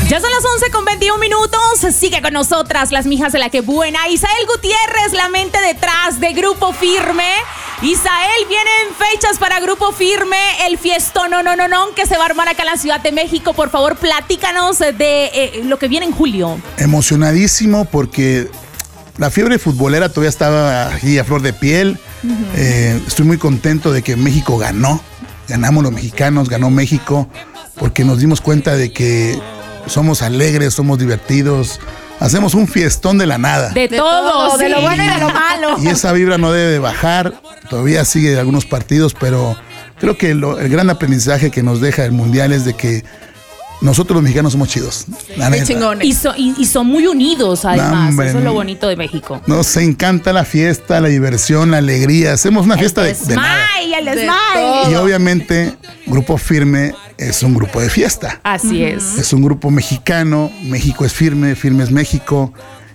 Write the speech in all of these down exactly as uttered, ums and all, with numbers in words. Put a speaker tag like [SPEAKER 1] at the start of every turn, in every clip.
[SPEAKER 1] Ya son las once con veintiún minutos. Sigue con nosotras las mijas de la que buena. Isael Gutiérrez, la mente detrás de Grupo Firme. Isael, vienen fechas para Grupo Firme, el fiestón no, no, no, no, que se va a armar acá en la Ciudad de México. Por favor, platícanos de eh, lo que viene en julio.
[SPEAKER 2] Emocionadísimo porque la fiebre futbolera todavía estaba aquí a flor de piel. Uh-huh. Eh, estoy muy contento de que México ganó. Ganamos los mexicanos, ganó México, porque nos dimos cuenta de que somos alegres, somos divertidos. Hacemos un fiestón de la nada.
[SPEAKER 1] De, de todo, sí. De lo bueno y de lo malo.
[SPEAKER 2] Y esa vibra no debe de bajar. Todavía sigue algunos partidos, pero creo que lo, el gran aprendizaje que nos deja el Mundial es de que nosotros los mexicanos somos chidos. La neta.
[SPEAKER 1] Y, so, y, y son muy unidos, además. No, eso es lo bonito de México.
[SPEAKER 2] Nos encanta la fiesta, la diversión, la alegría. Hacemos una fiesta de, de nada.
[SPEAKER 1] El desmay.
[SPEAKER 2] Y obviamente, Grupo Firme es un grupo de fiesta.
[SPEAKER 1] Así uh-huh. es.
[SPEAKER 2] Es un grupo mexicano. México es firme, firme es México.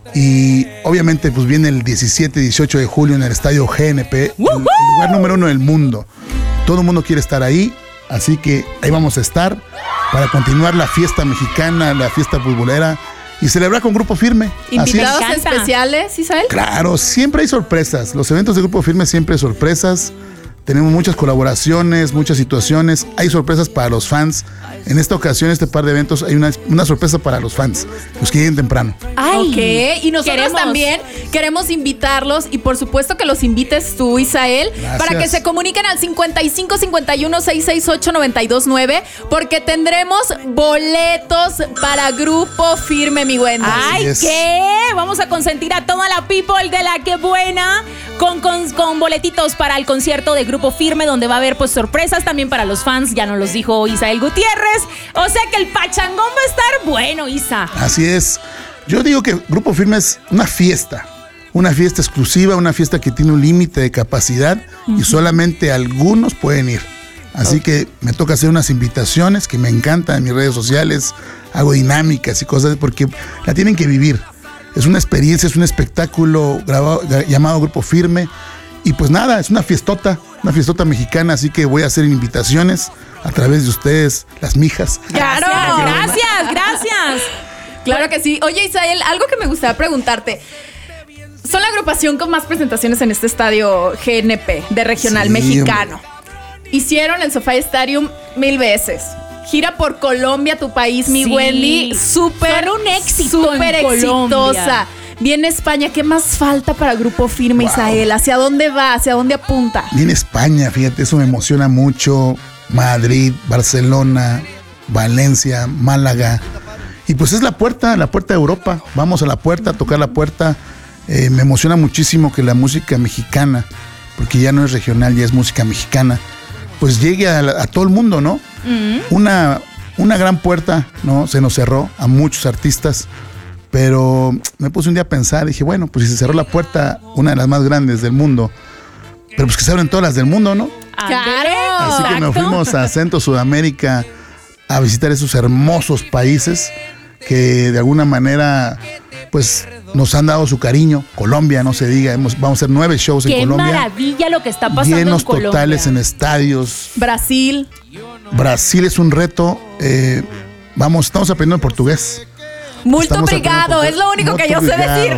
[SPEAKER 2] Y obviamente pues viene el diecisiete y dieciocho de julio en el estadio G N P, uh-huh. el, el lugar número uno del mundo. Todo el mundo quiere estar ahí. Así que ahí vamos a estar para continuar la fiesta mexicana, la fiesta futbolera y celebrar con Grupo Firme.
[SPEAKER 3] ¿Invitados especiales, Isael?
[SPEAKER 2] Claro, siempre hay sorpresas. Los eventos de Grupo Firme siempre hay sorpresas. Tenemos muchas colaboraciones, muchas situaciones. Hay sorpresas para los fans. En esta ocasión, este par de eventos, hay una, una sorpresa para los fans, los que lleguen temprano.
[SPEAKER 3] Ay, ok, y nosotros queremos. también queremos invitarlos y por supuesto que los invites tú, Isael, Gracias. para que se comuniquen al cincuenta y cinco, cincuenta y uno, seiscientos sesenta y ocho, noventa y dos nueve, porque tendremos boletos para Grupo Firme, mi Wendy.
[SPEAKER 1] Ay, yes. ¿qué? Vamos a consentir a toda la people de la que buena con, con, con boletitos para el concierto de Grupo Firme, donde va a haber pues sorpresas también para los fans, ya nos los dijo Isael Gutiérrez. O sea que el pachangón va a estar bueno, Isa.
[SPEAKER 2] Así es. Yo digo que Grupo Firme es una fiesta, una fiesta exclusiva, una fiesta que tiene un límite de capacidad uh-huh. y solamente algunos pueden ir. Así okay. que me toca hacer unas invitaciones que me encantan en mis redes sociales, hago dinámicas y cosas porque la tienen que vivir. Es una experiencia, es un espectáculo grabado, llamado Grupo Firme. Y pues nada, es una fiestota, una fiestota mexicana, así que voy a hacer invitaciones a través de ustedes, las mijas.
[SPEAKER 1] Claro, gracias, gracias.
[SPEAKER 3] Claro que sí. Oye, Isael, algo que me gustaría preguntarte. Son la agrupación con más presentaciones en este estadio G N P de regional sí, mexicano. Hombre. Hicieron el SoFi Stadium mil veces. Gira por Colombia, tu país, mi sí. Wendy. Súper,
[SPEAKER 1] un éxito
[SPEAKER 3] súper exitosa. Viene España, ¿qué más falta para Grupo Firme, wow. Isael? ¿Hacia dónde va? ¿Hacia dónde apunta?
[SPEAKER 2] Viene España, fíjate, eso me emociona mucho. Madrid, Barcelona, Valencia, Málaga. Y pues es la puerta, la puerta de Europa. Vamos a la puerta, a tocar la puerta. Eh, me emociona muchísimo que la música mexicana, porque ya no es regional, ya es música mexicana, pues llegue a, a todo el mundo, ¿no? Mm. Una, una gran puerta, ¿no? Se nos cerró a muchos artistas. Pero me puse un día a pensar, dije, bueno, pues si se cerró la puerta, una de las más grandes del mundo, pero pues que se abren todas las del mundo, ¿no?
[SPEAKER 1] ¡Claro!
[SPEAKER 2] Así que nos fuimos a Centro Sudamérica a visitar esos hermosos países que de alguna manera, pues, nos han dado su cariño. Colombia, no se diga, hemos, vamos a hacer nueve shows en Colombia.
[SPEAKER 1] ¡Qué maravilla lo que está pasando
[SPEAKER 2] llenos
[SPEAKER 1] en Colombia!
[SPEAKER 2] Llenos totales en estadios.
[SPEAKER 3] Brasil.
[SPEAKER 2] Brasil es un reto. Eh, vamos, estamos aprendiendo en portugués.
[SPEAKER 3] Muy obrigado, es lo único que yo sé decir.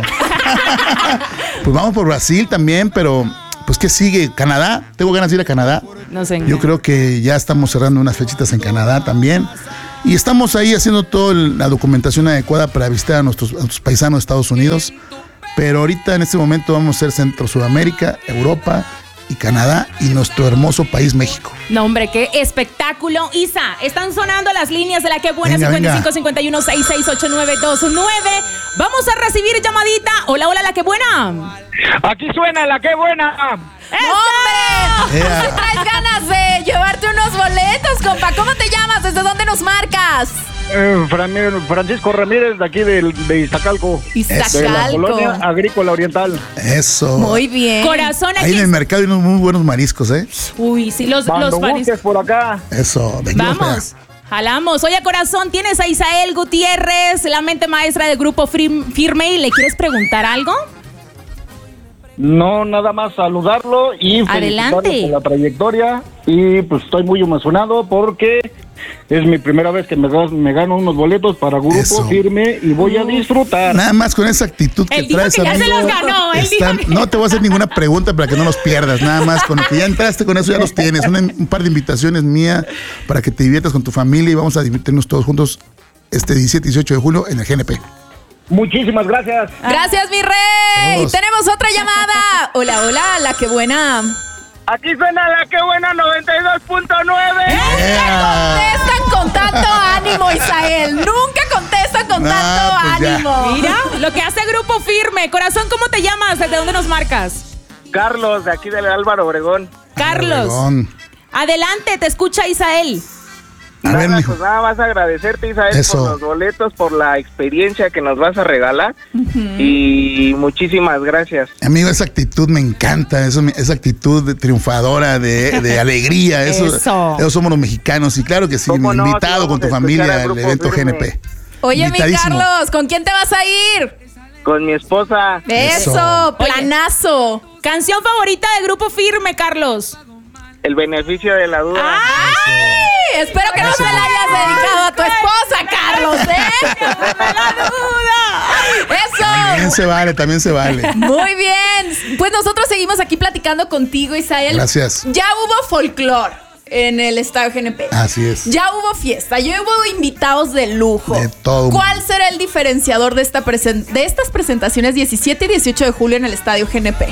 [SPEAKER 2] Pues vamos por Brasil también, pero pues ¿qué sigue? Canadá, tengo ganas de ir a Canadá.
[SPEAKER 1] No sé.
[SPEAKER 2] Yo creo que ya estamos cerrando unas fechitas en Canadá también. Y estamos ahí haciendo toda la documentación adecuada para visitar a nuestros, a nuestros paisanos de Estados Unidos. Pero ahorita en este momento vamos a ser Centro Sudamérica, Europa y Canadá y nuestro hermoso país México.
[SPEAKER 1] No, hombre, qué espectáculo. Isa, están sonando las líneas de la que buena.
[SPEAKER 2] Venga,
[SPEAKER 1] cincuenta y cinco,
[SPEAKER 2] venga.
[SPEAKER 1] cincuenta y uno, sesenta y seis, ochenta y nueve, veintinueve. Vamos a recibir llamadita. Hola, hola, la que buena.
[SPEAKER 4] Aquí suena la que buena.
[SPEAKER 3] ¡Hombre!
[SPEAKER 2] Yeah.
[SPEAKER 3] Si traes ganas de llevarte unos boletos, compa. ¿Cómo te llamas? ¿Desde dónde nos marcas?
[SPEAKER 4] Eh, Francisco Ramírez, de aquí de, de Iztacalco.
[SPEAKER 3] Iztacalco.
[SPEAKER 4] De la Colonia Agrícola Oriental.
[SPEAKER 2] Eso.
[SPEAKER 3] Muy bien.
[SPEAKER 1] Corazón, aquí.
[SPEAKER 2] Ahí en el mercado hay unos muy buenos mariscos, ¿eh?
[SPEAKER 1] Uy, sí, los, los
[SPEAKER 4] mariscos por acá.
[SPEAKER 2] Eso, venimos.
[SPEAKER 1] Vamos. Jalamos. Oye, corazón, tienes a Isael Gutiérrez, la mente maestra del Grupo Firme, y ¿le quieres preguntar algo?
[SPEAKER 4] No, nada más saludarlo y felicitarlo por la trayectoria. Y pues estoy muy emocionado porque es mi primera vez que me, me gano unos boletos para Grupo
[SPEAKER 2] Eso.
[SPEAKER 4] Firme y voy a disfrutar.
[SPEAKER 2] Nada más con esa actitud que
[SPEAKER 1] Él dijo
[SPEAKER 2] traes,
[SPEAKER 1] que ya
[SPEAKER 2] amigo,
[SPEAKER 1] se los ganó, él
[SPEAKER 2] están-
[SPEAKER 1] dijo que-
[SPEAKER 2] no te voy a hacer ninguna pregunta para que no los pierdas. Nada más con lo que ya entraste con eso ya los tienes. Una- un par de invitaciones mía para que te diviertas con tu familia y vamos a divertirnos todos juntos este diecisiete y dieciocho de julio en el G N P.
[SPEAKER 4] Muchísimas gracias.
[SPEAKER 3] Gracias, mi rey.
[SPEAKER 2] Saludos.
[SPEAKER 3] Tenemos otra llamada. Hola, hola, la que buena.
[SPEAKER 4] Aquí suena la que buena noventa y dos punto nueve.
[SPEAKER 2] Yeah.
[SPEAKER 3] Contestan con tanto ánimo, Isael. Nunca contestan con
[SPEAKER 2] No,
[SPEAKER 3] tanto
[SPEAKER 2] pues ya.
[SPEAKER 3] ánimo.
[SPEAKER 1] Mira, lo que hace Grupo Firme. Corazón, ¿cómo te llamas? ¿De dónde nos marcas?
[SPEAKER 4] Carlos, de aquí del Álvaro Obregón.
[SPEAKER 1] Carlos.
[SPEAKER 2] Obregón.
[SPEAKER 1] Adelante, te escucha Isael.
[SPEAKER 2] A ver,
[SPEAKER 4] Nada,
[SPEAKER 2] mijo.
[SPEAKER 4] pues nada más agradecerte, Isael,
[SPEAKER 2] Eso.
[SPEAKER 4] por los boletos, por la experiencia que nos vas a regalar. Y muchísimas gracias.
[SPEAKER 2] Amigo, esa actitud me encanta, eso, me- esa actitud de triunfadora, de, de alegría, eso,
[SPEAKER 1] Eso.
[SPEAKER 2] eso somos los mexicanos. Y claro que sí,
[SPEAKER 4] ¿Cómo no?
[SPEAKER 2] invitado
[SPEAKER 4] Sí,
[SPEAKER 2] con tu
[SPEAKER 4] vamos a
[SPEAKER 2] familia
[SPEAKER 4] escuchar al
[SPEAKER 2] al
[SPEAKER 4] Grupo
[SPEAKER 2] evento G N P.
[SPEAKER 4] Firme.
[SPEAKER 3] Oye, mi
[SPEAKER 2] Invitadísimo.
[SPEAKER 3] Carlos, ¿con quién te vas a ir?
[SPEAKER 4] Con mi esposa,
[SPEAKER 3] Eso,
[SPEAKER 2] Eso.
[SPEAKER 3] planazo.
[SPEAKER 1] Canción favorita de Grupo Firme, Carlos.
[SPEAKER 4] el beneficio de la duda.
[SPEAKER 3] ¡Ay! Espero que no se la hayas dedicado a tu esposa, Carlos, ¿eh?
[SPEAKER 2] También
[SPEAKER 3] ¡Eso!
[SPEAKER 2] se vale, también se vale.
[SPEAKER 3] Muy bien. Pues nosotros seguimos aquí platicando contigo, Isael.
[SPEAKER 2] Gracias.
[SPEAKER 3] Ya hubo folclore en el Estadio G N P.
[SPEAKER 2] Así es.
[SPEAKER 3] Ya hubo fiesta, ya hubo invitados de lujo.
[SPEAKER 2] De todo.
[SPEAKER 3] ¿Cuál será el diferenciador de, esta presen- de estas presentaciones diecisiete y dieciocho de julio en el Estadio G N P?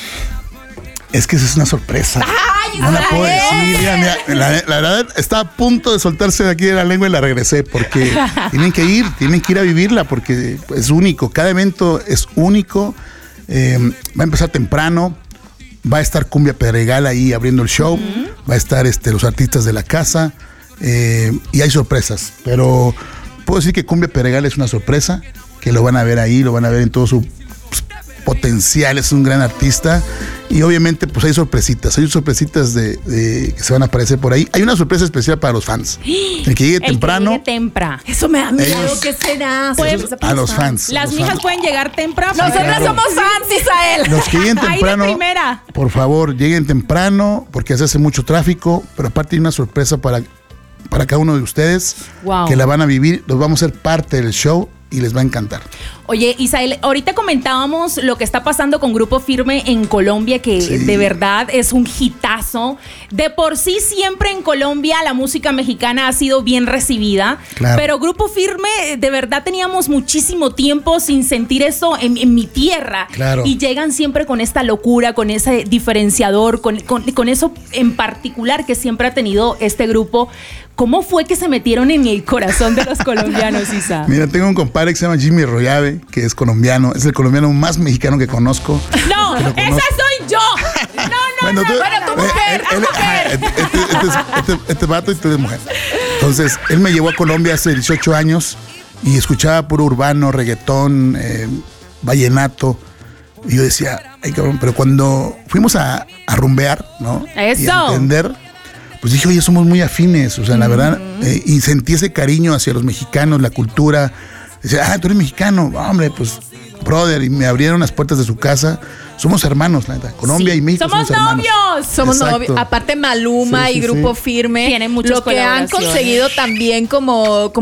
[SPEAKER 2] Es que esa es una sorpresa.
[SPEAKER 3] ¡Ay,
[SPEAKER 2] No la puedo
[SPEAKER 3] Israel!
[SPEAKER 2] decir. Mira, mira, la, la verdad, estaba a punto de soltarse de aquí de la lengua y la regresé porque tienen que ir, tienen que ir a vivirla porque es único. Cada evento es único. Eh, va a empezar temprano. Va a estar Cumbia Pedregal ahí abriendo el show. Va a estar este, los artistas de la casa. eh, y hay sorpresas. Pero puedo decir que Cumbia Pedregal es una sorpresa. Que lo van a ver ahí, lo van a ver en todo su pues, potencial. Es un gran artista. Y obviamente, pues hay sorpresitas. Hay sorpresitas de, de que se van a aparecer por ahí. Hay una sorpresa especial para los fans. El que llegue
[SPEAKER 1] El
[SPEAKER 2] temprano.
[SPEAKER 1] que llegue tempra.
[SPEAKER 3] Eso me da miedo.
[SPEAKER 2] Ellos-
[SPEAKER 3] ¿Qué será?
[SPEAKER 1] Pues,
[SPEAKER 3] Sorpresa para
[SPEAKER 2] a los fans.
[SPEAKER 1] Las
[SPEAKER 2] los
[SPEAKER 1] mijas
[SPEAKER 2] fans.
[SPEAKER 1] pueden llegar temprano.
[SPEAKER 3] Nosotras
[SPEAKER 2] claro.
[SPEAKER 3] somos fans, Isael.
[SPEAKER 2] Los que lleguen
[SPEAKER 1] Ahí de
[SPEAKER 2] temprano,
[SPEAKER 1] primera.
[SPEAKER 2] por favor, lleguen temprano porque se hace mucho tráfico, pero aparte hay una sorpresa para, para cada uno de ustedes
[SPEAKER 1] Wow.
[SPEAKER 2] que la van a vivir, los vamos a ser parte del show y les va a encantar.
[SPEAKER 1] Oye, Isael, ahorita comentábamos lo que está pasando con Grupo Firme en Colombia, que
[SPEAKER 2] Sí.
[SPEAKER 1] de verdad es un hitazo. De por sí, siempre en Colombia la música mexicana ha sido bien recibida.
[SPEAKER 2] Claro.
[SPEAKER 1] Pero Grupo Firme, de verdad teníamos muchísimo tiempo sin sentir eso en, en mi tierra.
[SPEAKER 2] Claro.
[SPEAKER 1] Y llegan siempre con esta locura, con ese diferenciador, con, con, con eso en particular que siempre ha tenido este grupo. ¿Cómo fue que se metieron en el corazón de los colombianos, Isa?
[SPEAKER 2] Mira, tengo un compadre que se llama Jimmy Royave, que es colombiano, es el colombiano más mexicano que conozco.
[SPEAKER 1] No,
[SPEAKER 2] Que lo
[SPEAKER 1] esa
[SPEAKER 2] conozco.
[SPEAKER 1] soy yo. No, no,
[SPEAKER 2] Bueno,
[SPEAKER 1] no.
[SPEAKER 2] tú-
[SPEAKER 3] bueno, tu
[SPEAKER 2] eh,
[SPEAKER 3] mujer, tu mujer.
[SPEAKER 2] ajá, este, este- este es- este- este vato y tú eres mujer. Entonces, él me llevó a Colombia hace dieciocho años y escuchaba puro urbano, reggaetón, eh, vallenato. Y yo decía, ay cabrón, pero cuando fuimos a, a rumbear, ¿no?
[SPEAKER 1] Eso.
[SPEAKER 2] Y a entender, pues dije, oye, somos muy afines, o sea, la verdad, eh, y sentí ese cariño hacia los mexicanos, la cultura. Decía, ah, tú eres mexicano, hombre, pues, brother, y me abrieron las puertas de su casa. Somos hermanos, la neta. Colombia
[SPEAKER 1] Sí.
[SPEAKER 2] y México
[SPEAKER 1] Somos
[SPEAKER 2] somos, hermanos.
[SPEAKER 1] novios.
[SPEAKER 3] Somos
[SPEAKER 2] Exacto.
[SPEAKER 3] novios. Aparte, Maluma
[SPEAKER 2] Sí, sí,
[SPEAKER 3] y Grupo
[SPEAKER 2] sí.
[SPEAKER 3] Firme.
[SPEAKER 1] Tienen muchas
[SPEAKER 3] Lo que han
[SPEAKER 1] colaboraciones.
[SPEAKER 3] conseguido también como, como